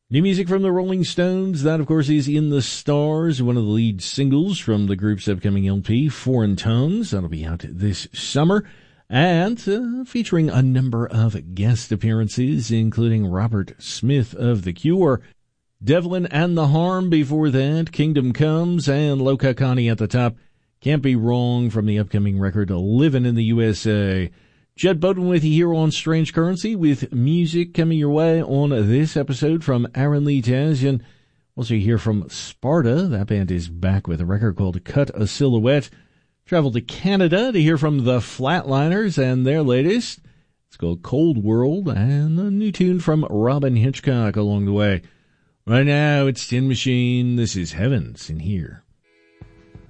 New music from the Rolling Stones. That, of course, is In the Stars, one of the lead singles from the group's upcoming LP, Foreign Tongues. That'll be out this summer. And featuring a number of guest appearances, including Robert Smith of The Cure, Devlin and The Harm before that, Kingdom Comes, and Loka Kani at the top. Can't be wrong from the upcoming record, Livin' in the USA. Judd Bowden with you here on Strange Currency with music coming your way on this episode from Aaron Lee Taz. Also hear from Sparta. That band is back with a record called Cut a Silhouette. Traveled to Canada to hear from the Flatliners and their latest. It's called Cold World, and a new tune from Robin Hitchcock along the way. Right now, it's Tin Machine. This is Heavens in Here.